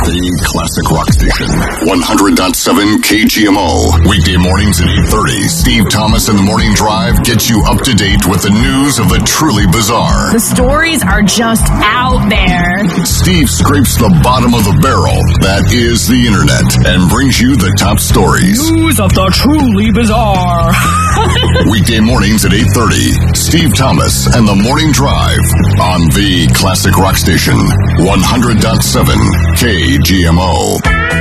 The Classic Rock Station, 100.7 KGMO. Weekday mornings at 8:30. Steve Thomas and the Morning Drive gets you up to date with the news of the truly bizarre. The stories are just out there. Steve scrapes the bottom of the barrel, that is the internet, and brings you the top stories. News of the truly bizarre. Weekday mornings at 8:30. Steve Thomas and the Morning Drive on the Classic Rock Station, 100.7 KGMO.